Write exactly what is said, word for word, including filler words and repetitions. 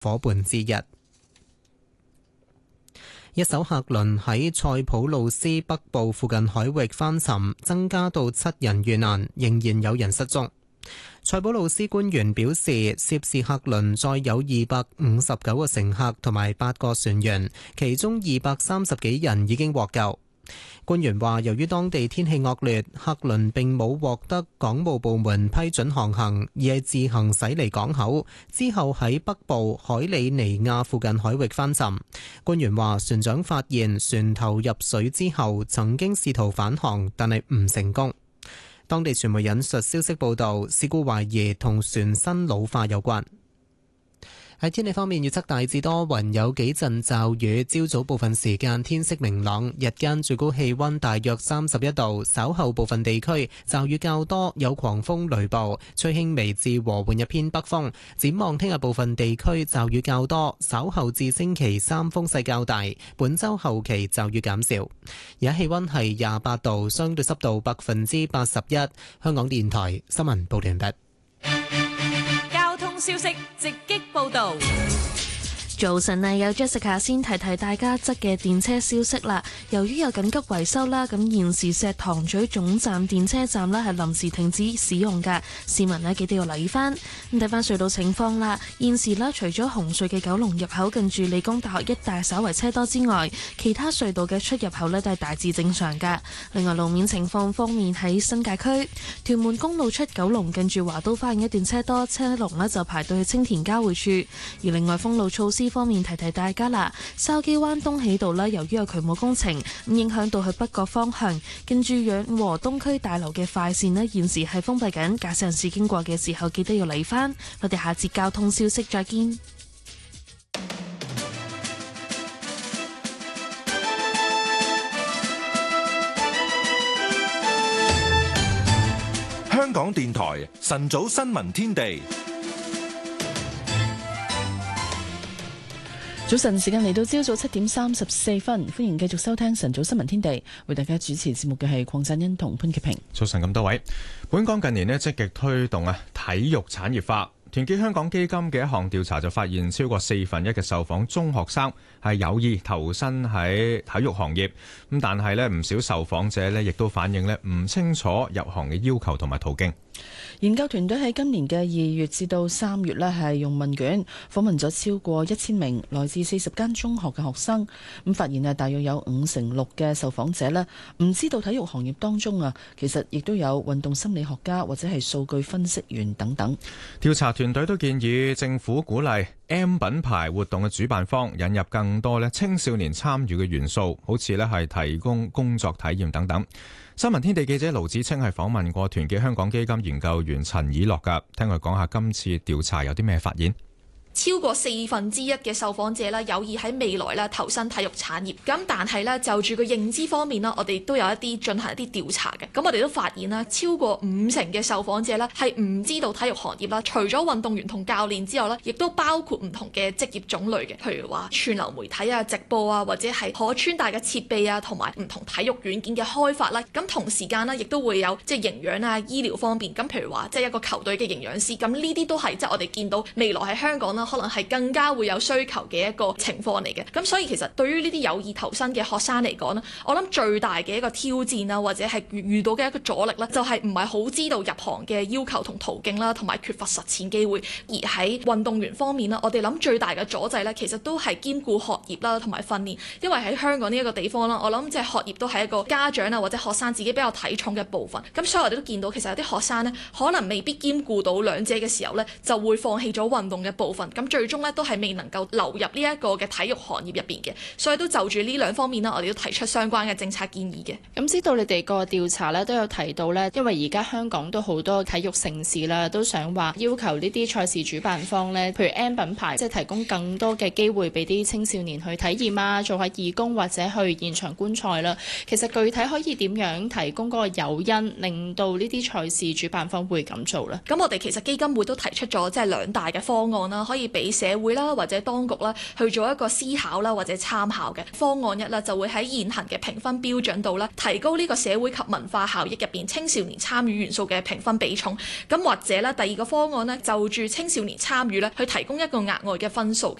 夥伴之一。一艘客輪喺塞浦路斯北部附近海域翻沉，增加到七人遇難，仍然有人失蹤。塞浦路斯官員表示，涉事客輪載有二百五十九個乘客同埋八個船員，其中二百三十幾人已經獲救。官員話，由於當地天氣惡劣，客輪並冇獲得港務部門批准航行，而係自行駛離港口，之後喺北部海里尼亞附近海域翻沉。官員話，船長發現船頭入水之後，曾經試圖返航，但係唔成功。當地傳媒引述消息報道，事故懷疑同船身老化有關。喺天氣方面，預測大致多雲，有幾陣驟雨。朝早部分時間天色明朗，日間最高氣溫大約三十一度。稍後部分地區驟雨較多，有狂風雷暴，吹輕微至和緩一偏北風。展望聽日部分地區驟雨較多，稍後至星期三風勢較大。本週後期驟雨減少。而家氣溫係廿八度，相對濕度百分之八十一。香港電台新聞報道完畢。 消息直擊報導。 早晨啊，有 Jessica 先提提大家則嘅電車消息啦。由於有緊急維修啦，咁現時石塘咀總站電車站呢係臨時停止使用㗎，市民呢記得要留意翻。咁睇翻隧道情況啦，現時呢除咗紅隧嘅九龍入口近住理工大學一帶稍為車多之外，其他隧道嘅出入口呢都係大致正常㗎。另外路面情況方面，喺新界區屯門公路出九龍近住華都花園一段車多，車龍呢就排到去青田交匯處。而另外封路措施方面提提大家啦，筲箕灣東喜道呢由於有渠務工程，咁影響到去北角方向，近住養和東區大樓嘅快線呢現時係封閉緊，駕駛人士經過嘅時候記得要理返。我哋下節交通消息再見。 香港電台晨早新聞天地。 早晨，時間嚟到朝早七點三十四分，歡迎繼續收聽晨早新聞天地。為大家主持節目嘅係鄺振恩同潘潔平。 早晨咁多位，本港近年呢積極推動啊體育產業化。團結香港基金嘅一項調查就發現，超過四分一嘅受訪中學生係有意投身喺體育行業。咁但係呢唔少受訪者呢亦都反映呢唔清楚入行嘅要求同埋途徑。 研究團隊喺今年嘅二月至到三月呢係用問卷訪問咗超過一千名來自四十間中學嘅學生，咁發現啊，大約有五成六嘅受訪者呢唔知道體育行業當中啊，其實亦都有運動心理學家或者係數據分析員等等。 調查團隊都建議政府鼓勵 M 品牌活動嘅主辦方引入更多咧青少年參與嘅元素，好似咧係提供工作體驗等等。新聞天地記者盧子清係訪問過團結香港基金研究員陳以樂噶，聽佢講下今次調查有啲咩發現。 超過四分之一嘅受訪者啦，有意喺未來咧投身體育產業。咁但係咧就住個認知方面啦，我哋都有一啲進行一啲調查嘅。咁我哋都發現啦，超過五成嘅受訪者咧係唔知道體育行業啦。除咗運動員同教練之外咧，亦都包括唔同嘅職業種類嘅，譬如話串流媒體啊、直播啊，或者係可穿戴嘅設備啊，同埋唔同體育軟件嘅開發啦。咁同時間呢，亦都會有即係營養啊、醫療方面。咁譬如話即係一個球隊嘅營養師。咁呢啲都係即係我哋見到未來喺香港可能係更加會有需求嘅一個情況嚟嘅，咁所以其實對於呢啲有意投身嘅學生嚟講呢，我諗最大嘅一個挑戰啊，或者係遇到嘅一個阻力呢，就係唔係好知道入行嘅要求同途徑啦，同埋缺乏實踐機會。而喺運動員方面呢，我哋諗最大嘅阻滯呢，其實都係兼顧學業啦，同埋訓練。因為喺香港呢一個地方啦，我諗即係學業都係一個家長啊或者學生自己比較睇重嘅部分。咁所以我哋都見到其實有啲學生呢，可能未必兼顧到兩者嘅時候呢，就會放棄咗運動嘅部分。咁最終咧都係未能夠流入呢一個嘅體育行業入邊嘅，所以都就住呢兩方面啦，我哋都提出相關嘅政策建議嘅。 咁知道你哋個調查咧都有提到咧，因為而家香港都好多體育城市啦，都想話要求呢啲賽事主辦方咧，譬如 M 品牌，即係提供更多嘅機會俾啲青少年去體驗啊，做下義工或者去現場觀賽啦。其實具體可以點樣提供嗰個誘因，令到呢啲賽事主辦方會咁做咧？ 咁我哋其實基金會都提出咗即係兩大嘅方案啦，可以以俾社會啦或者當局啦去做一個思考啦或者參考嘅。方案一啦就會喺現行嘅評分標準度啦，提高呢個社會及文化效益入邊青少年參與元素嘅評分比重。咁或者咧第二個方案呢，就住青少年參與咧去提供一個額外嘅分數嘅。